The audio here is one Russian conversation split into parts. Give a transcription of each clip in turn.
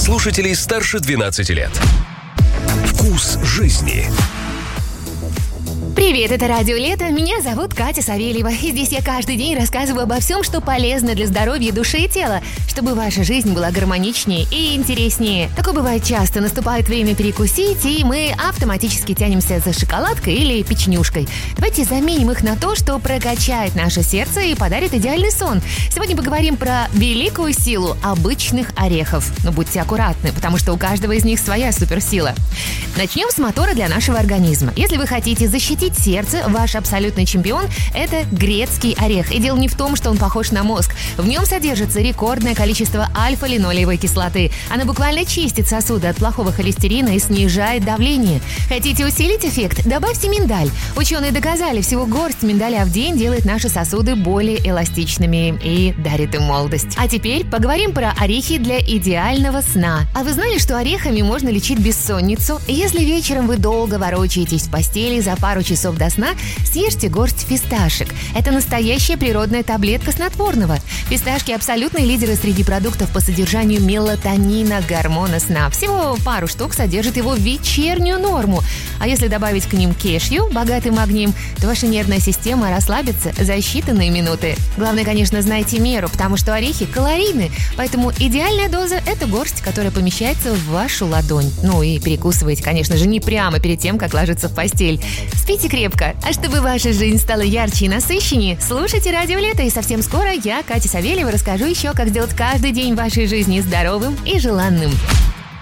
слушателей старше 12 лет. Вкус жизни. Привет, это Радио Лето. Меня зовут Катя Савельева. И здесь я каждый день рассказываю обо всем, что полезно для здоровья души и тела, чтобы ваша жизнь была гармоничнее и интереснее. Такое бывает часто. Наступает время перекусить, и мы автоматически тянемся за шоколадкой или печенюшкой. Давайте заменим их на то, что прокачает наше сердце и подарит идеальный сон. Сегодня поговорим про великую силу обычных орехов. Но будьте аккуратны, потому что у каждого из них своя суперсила. Начнем с мотора для нашего организма. Если вы хотите защитить сердце, ваш абсолютный чемпион – это грецкий орех. И дело не в том, что он похож на мозг. В нем содержится рекордное количество альфа-линолеевой кислоты. Она буквально чистит сосуды от плохого холестерина и снижает давление. Хотите усилить эффект? Добавьте миндаль. Ученые доказали, всего горсть миндаля в день делает наши сосуды более эластичными и дарит им молодость. А теперь поговорим про орехи для идеального сна. А вы знали, что орехами можно лечить бессонницу? Если вечером вы долго ворочаетесь в постели, за пару часов до сна съешьте горсть фисташек. Это настоящая природная таблетка снотворного. Фисташки – абсолютные лидеры среди продуктов по содержанию мелатонина, гормона сна. Всего пару штук содержит его вечернюю норму. А если добавить к ним кешью, богатый магнием, то ваша нервная система расслабится за считанные минуты. Главное, конечно, знайте меру, потому что орехи калорийны. Поэтому идеальная доза – это горсть, которая помещается в вашу ладонь. Ну и перекусывайте, конечно же, не прямо перед тем, как ложиться в постель. Спите крепко. А чтобы ваша жизнь стала ярче и насыщеннее, слушайте Радио Лето, и совсем скоро я, Катя Савельева, расскажу еще, как сделать каждый день вашей жизни здоровым и желанным.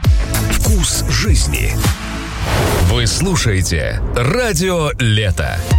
Вкус жизни. Вы слушаете Радио Лето.